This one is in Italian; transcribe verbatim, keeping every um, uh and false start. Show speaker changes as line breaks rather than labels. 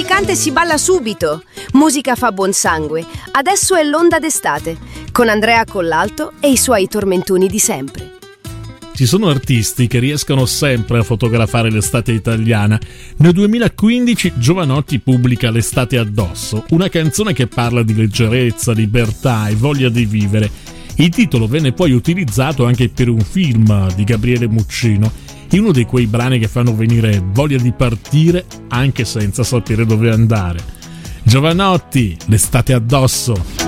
canta e si balla subito. Musica fa buon sangue. Adesso è l'onda d'estate, con Andrea Collalto e i suoi tormentoni di sempre.
Ci sono artisti che riescono sempre a fotografare l'estate italiana. Nel duemilaquindici Jovanotti pubblica L'estate addosso, una canzone che parla di leggerezza, libertà e voglia di vivere. Il titolo venne poi utilizzato anche per un film di Gabriele Muccino, in uno di quei brani che fanno venire voglia di partire anche senza sapere dove andare. Jovanotti, L'estate addosso.